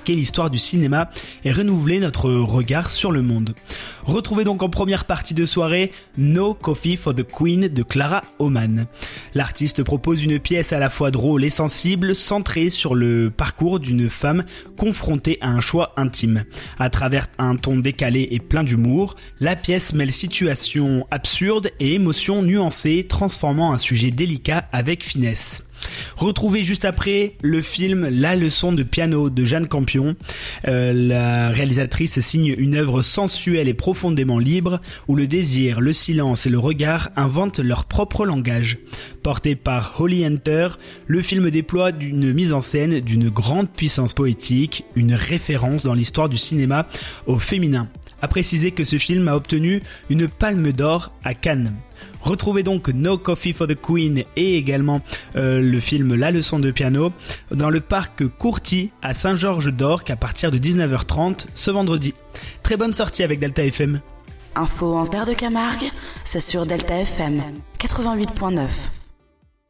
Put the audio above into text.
marqué l'histoire du cinéma et renouvelé notre regard sur le monde. Retrouvez donc en première partie de soirée No Coffee for the Queen de Clara Oman. L'artiste propose une pièce à la fois drôle et sensible, centrée sur le parcours d'une femme confrontée à un choix intime. À travers un ton décalé et plein d'humour, la pièce mêle situations absurdes et émotions nuancées, transformant un sujet délicat avec finesse. Retrouvez juste après le film La leçon de piano de Jeanne Campion. La réalisatrice signe une œuvre sensuelle et profondément libre où le désir, le silence et le regard inventent leur propre langage. Porté par Holly Hunter, le film déploie une mise en scène d'une grande puissance poétique, une référence dans l'histoire du cinéma au féminin. À préciser que ce film a obtenu une Palme d'Or à Cannes. Retrouvez donc No Coffee for the Queen et également le film La leçon de piano dans le parc Courty à Saint-Georges-d'Orques à partir de 19h30 ce vendredi. Très bonne sortie avec Delta FM. Info en Terre de Camargue, c'est sur Delta FM 88.9.